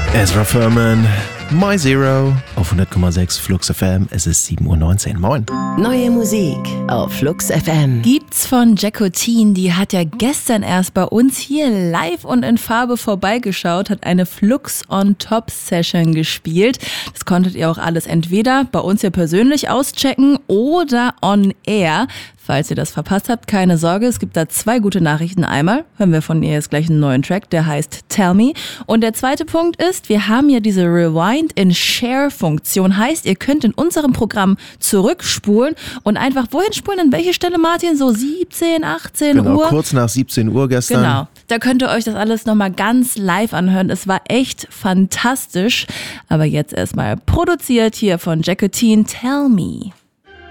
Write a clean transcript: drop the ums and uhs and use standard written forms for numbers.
Ezra Furman, My Zero auf 100,6 Flux FM. Es ist 7:19 Uhr. Moin. Neue Musik auf Flux FM. Gibt's von Jacqueline, die hat ja gestern erst bei uns hier live und in Farbe vorbeigeschaut, hat eine Flux on Top Session gespielt. Das konntet ihr auch alles entweder bei uns hier persönlich auschecken oder on air. Falls ihr das verpasst habt, keine Sorge, es gibt da 2 gute Nachrichten. Einmal hören wir von ihr jetzt gleich einen neuen Track, der heißt Tell Me. Und der zweite Punkt ist, wir haben ja diese Rewind-and-Share-Funktion. Heißt, ihr könnt in unserem Programm zurückspulen und einfach, wohin spulen? An welche Stelle, Martin? So 17, 18 Uhr? Genau, kurz nach 17 Uhr gestern. Genau, da könnt ihr euch das alles nochmal ganz live anhören. Es war echt fantastisch. Aber jetzt erstmal produziert hier von Jacqueline, Tell Me.